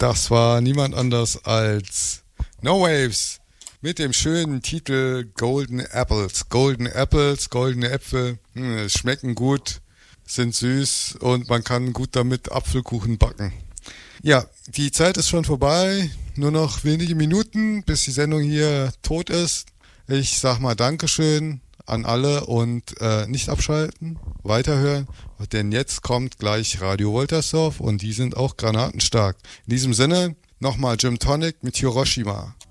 Das war niemand anders als No Waves mit dem schönen Titel Golden Apples. Golden Apples, goldene Äpfel, schmecken gut, sind süß und man kann gut damit Apfelkuchen backen. Ja, die Zeit ist schon vorbei. Nur noch wenige Minuten, bis die Sendung hier tot ist. Ich sag mal Dankeschön an alle und nicht abschalten, weiterhören, denn jetzt kommt gleich Radio Woltersdorf und die sind auch granatenstark. In diesem Sinne nochmal Jim Tonic mit Hiroshima.